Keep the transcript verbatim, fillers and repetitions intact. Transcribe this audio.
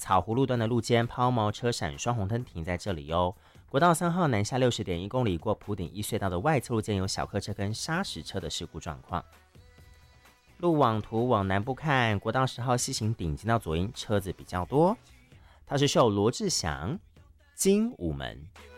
草湖路段的路肩抛锚车闪双红灯停在这里哦。国道三号南下 六十点一 公里过埔顶一隧道的外侧路肩有小客车跟砂石车的事故状况。路网图往南部看，国道十号西行顶进到左营车子比较多。他是受罗志祥，精武门。